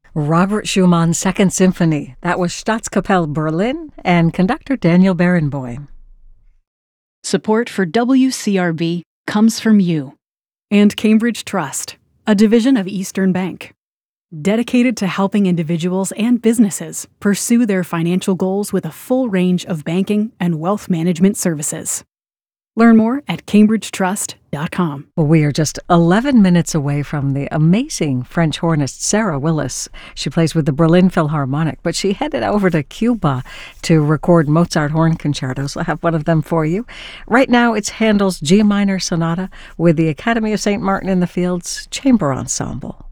Robert Schumann's Second Symphony. That was Staatskapelle Berlin and conductor Daniel Barenboim. Support for WCRB comes from you and Cambridge Trust, a division of Eastern Bank, dedicated to helping individuals and businesses pursue their financial goals with a full range of banking and wealth management services. Learn more at cambridgetrust.com. Well, we are just 11 minutes away from the amazing French hornist Sarah Willis. She plays with the Berlin Philharmonic, but she headed over to Cuba to record Mozart horn concertos. I'll have one of them for you. Right now, it's Handel's G minor sonata with the Academy of St. Martin in the Fields Chamber Ensemble.